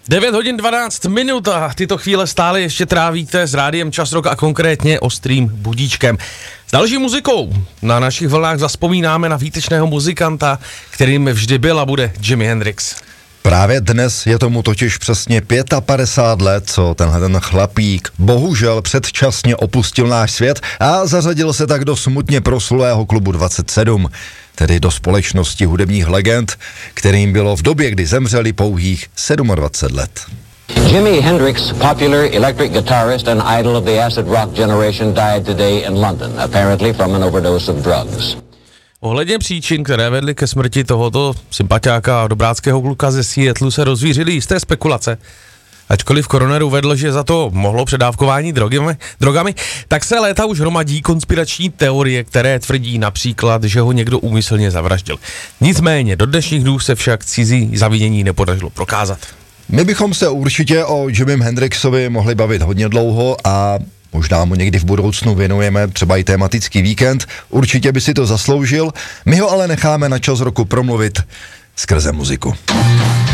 9 hodin 12 minut a tyto chvíle stále ještě trávíte s rádiem Čas Rock a konkrétně Ostrým budíčkem. S další muzikou na našich vlnách zazpomínáme na výtečného muzikanta, kterým vždy byl a bude Jimi Hendrix. Právě dnes je tomu totiž přesně 55 let, co tenhle chlapík bohužel předčasně opustil náš svět a zařadil se tak do smutně proslulého klubu 27, tedy do společnosti hudebních legend, kterým bylo v době, kdy zemřeli, pouhých 27 let. Jimi Hendrix, popular electric guitarist and idol of the acid rock generation, died today in London, apparently from an overdose of drugs. Ohledně příčin, které vedly ke smrti tohoto sympatiáka a dobráckého kluka ze Seattlu, se rozvířily jisté spekulace. Ačkoliv koroner uvedl, že za to mohlo předávkování drogami, tak se léta už hromadí konspirační teorie, které tvrdí například, že ho někdo úmyslně zavraždil. Nicméně do dnešních dnů se však cizí zavinění nepodařilo prokázat. My bychom se určitě o Jimim Hendrixovi mohli bavit hodně dlouho a možná mu někdy v budoucnu věnujeme třeba i tematický víkend, určitě by si to zasloužil, my ho ale necháme na Čas roku promluvit skrze muziku.